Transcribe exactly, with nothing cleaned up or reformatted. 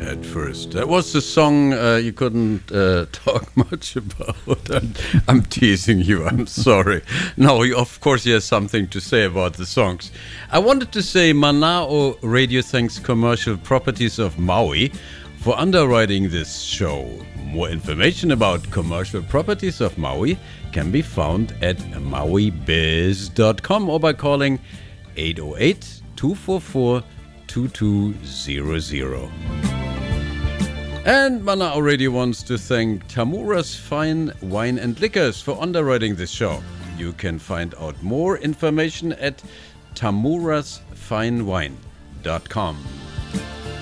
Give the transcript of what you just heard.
at first. That was the song uh, you couldn't uh, talk much about. I'm, I'm teasing you, I'm sorry. No, you, of course you have something to say about the songs. I wanted to say Mana'o Radio thanks Commercial Properties of Maui for underwriting this show. More information about Commercial Properties of Maui can be found at maui biz dot com or by calling eight oh eight, two four four, two two zero zero. And Mana'o Radio wants to thank Tamura's Fine Wine and Liquors for underwriting this show. You can find out more information at tamuras fine wine dot com.